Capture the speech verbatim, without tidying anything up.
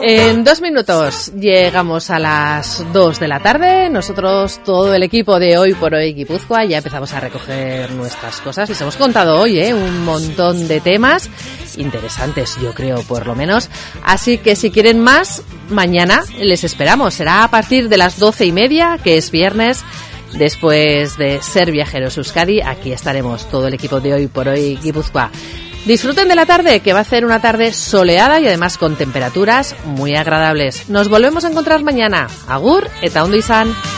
En dos minutos llegamos a las dos de la tarde. Nosotros, todo el equipo de Hoy por Hoy Guipúzcoa, ya empezamos a recoger nuestras cosas. Les hemos contado hoy ¿eh? un montón de temas interesantes, yo creo, por lo menos. Así que si quieren más, mañana les esperamos. Será a partir de las doce y media, que es viernes. Después de Ser Viajeros Euskadi, aquí estaremos todo el equipo de Hoy por Hoy Guipúzcoa. Disfruten de la tarde, que va a ser una tarde soleada y además con temperaturas muy agradables. Nos volvemos a encontrar mañana. Agur eta ondo izan.